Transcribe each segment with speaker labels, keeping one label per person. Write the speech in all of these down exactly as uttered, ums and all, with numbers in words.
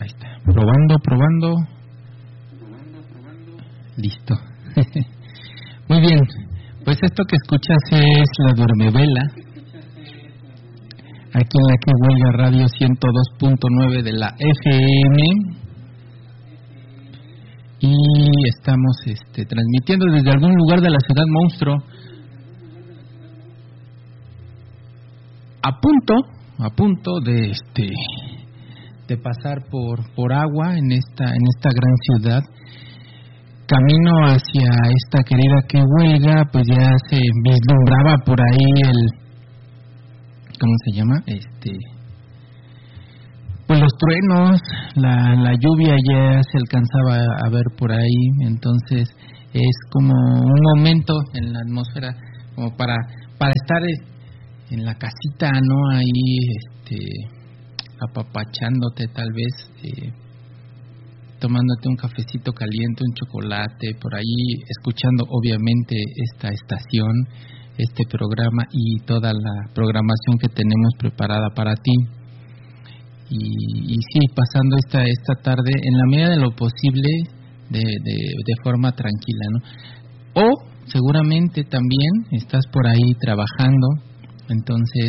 Speaker 1: Ahí está. Probando, probando. Listo. Muy bien. Pues esto que escuchas es La Duermevela. Aquí en la que huelga Radio ciento dos punto nueve de la F M. Y estamos este, transmitiendo desde algún lugar de la ciudad monstruo. A punto, a punto de este de pasar por por agua en esta en esta gran ciudad. Camino hacia esta querida que huelga, pues ya se vislumbraba por ahí el, ¿cómo se llama? Este, pues los truenos, la la lluvia ya se alcanzaba a ver por ahí, entonces es como un momento en la atmósfera como para para estar en la casita, ¿no? Ahí, este, apapachándote tal vez, eh, tomándote un cafecito caliente, un chocolate, por ahí, escuchando obviamente esta estación, este programa y toda la programación que tenemos preparada para ti. Y, y sí, pasando esta esta tarde en la medida de lo posible, de, de, de forma tranquila, ¿no? O seguramente también estás por ahí trabajando. Entonces,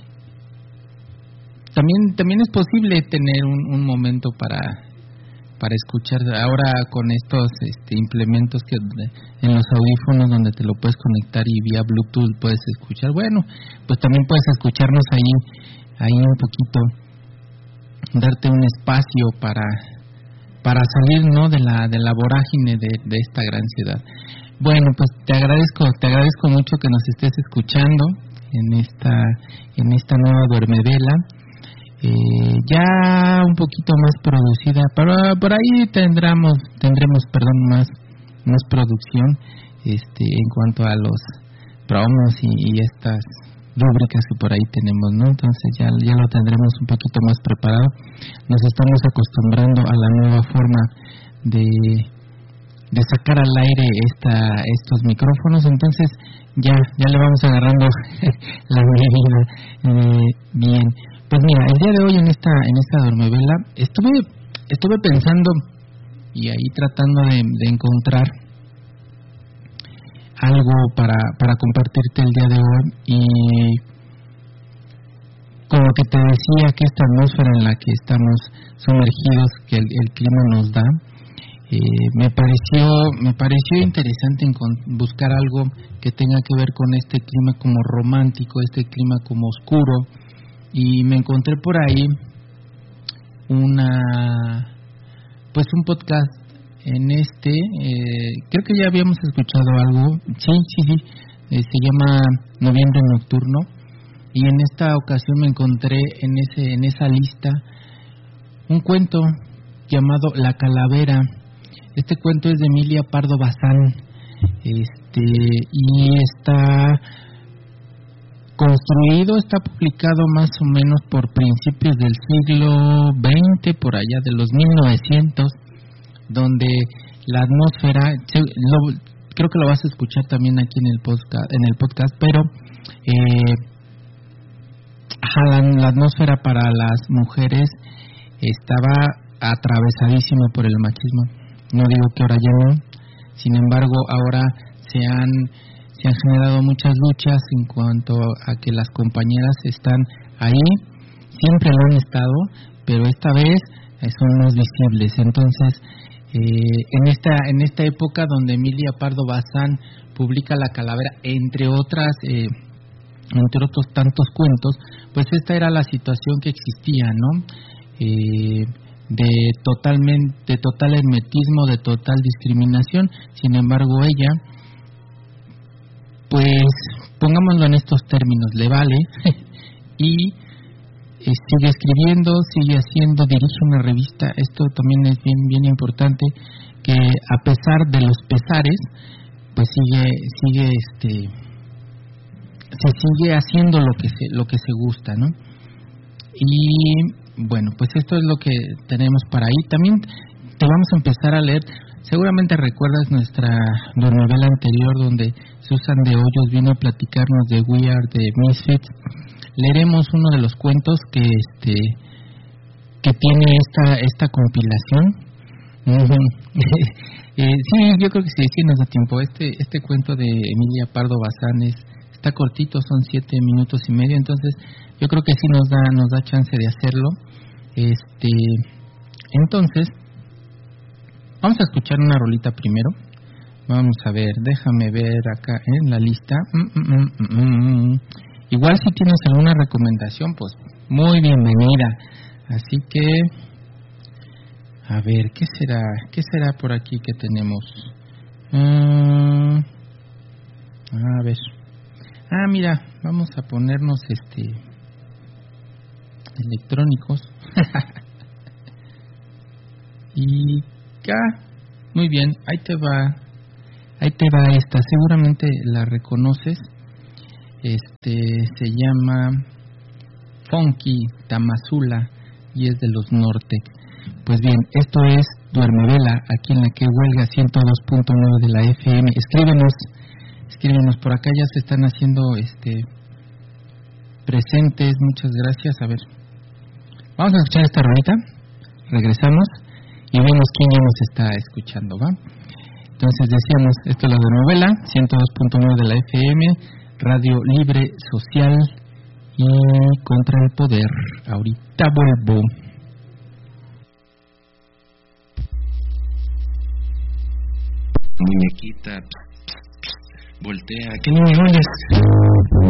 Speaker 1: también también es posible tener un, un momento para para escuchar ahora con estos este, implementos que en los audífonos donde te lo puedes conectar y vía Bluetooth puedes escuchar. Bueno, pues también puedes escucharnos ahí ahí un poquito, darte un espacio para para salir, ¿no? de la de la vorágine de, de esta gran ciudad. Bueno, pues te agradezco te agradezco mucho que nos estés escuchando en esta en esta nueva Duermevela, eh, ya un poquito más producida, pero por ahí tendremos tendremos perdón más más producción este en cuanto a los promos y, y estas rúbricas que por ahí tenemos, ¿no? Entonces ya ya lo tendremos un poquito más preparado. Nos estamos acostumbrando a la nueva forma de de sacar al aire esta estos micrófonos, entonces ya ya le vamos agarrando la medida. Eh, bien, pues mira, el día de hoy en esta en esta Duermevela estuve estuve pensando y ahí tratando de, de encontrar algo para para compartirte el día de hoy, y como que te decía que esta atmósfera en la que estamos sumergidos, que el, el clima nos da, Eh, me pareció me pareció interesante en buscar algo que tenga que ver con este clima como romántico, este clima como oscuro, y me encontré por ahí una pues un podcast en este eh, creo que ya habíamos escuchado algo, sí sí sí eh, se llama Noviembre Nocturno, y en esta ocasión me encontré en ese en esa lista un cuento llamado La Calavera. Este cuento es de Emilia Pardo Bazán, este, y está construido, está publicado más o menos por principios del siglo veinte, por allá de los mil novecientos, donde la atmósfera, lo, creo que lo vas a escuchar también aquí en el podcast, en el podcast, pero eh, ajá, la, la atmósfera para las mujeres estaba atravesadísima por el machismo. No digo que ahora ya no, sin embargo ahora se han se han generado muchas luchas en cuanto a que las compañeras están ahí, siempre lo han estado, pero esta vez son más visibles. Entonces eh, en esta en esta época donde Emilia Pardo Bazán publica La Calavera, entre otras eh, entre otros tantos cuentos, pues esta era la situación que existía, ¿no? Eh, de totalmente de total hermetismo, de total discriminación. Sin embargo, ella, pues pongámoslo en estos términos, le vale y eh, sigue escribiendo, sigue haciendo, dirige una revista. Esto también es bien bien importante, que a pesar de los pesares, pues sigue sigue este se sigue haciendo lo que se lo que se gusta, ¿no? Y bueno, pues esto es lo que tenemos para ahí. También te vamos a empezar a leer, seguramente recuerdas nuestra novela anterior donde Susan de Hoyos vino a platicarnos de We Are the Misfits. Leeremos uno de los cuentos que este que tiene esta esta compilación. Uh-huh. eh, sí, yo creo que sí, sí nos da tiempo. Este este cuento de Emilia Pardo Bazán es, está cortito, son siete minutos y medio, entonces yo creo que sí nos da nos da chance de hacerlo. Este, entonces vamos a escuchar una rolita primero. Vamos a ver, déjame ver acá en la lista. Mm, mm, mm, mm. Igual si tienes alguna recomendación, pues muy bienvenida. Así que, a ver, ¿qué será? ¿Qué será por aquí que tenemos? Mm, a ver. Ah, mira, vamos a ponernos este electrónicos. Y acá, muy bien, ahí te va. Ahí te va esta, seguramente la reconoces. Este se llama Funky Tamazula y es de los Nortec. Pues bien, esto es Duermevela, aquí en la que huelga ciento dos punto nueve de la F M. Escríbenos, escríbenos por acá, ya se están haciendo este presentes, muchas gracias. A ver, vamos a escuchar esta rolita, regresamos y vemos quién ya nos está escuchando, ¿va? Entonces decíamos, esto es la Duermevela, ciento dos punto nueve de la F M, radio libre, social y contra el poder. Ahorita vuelvo. Muñequita, voltea, ¿qué no me oyes?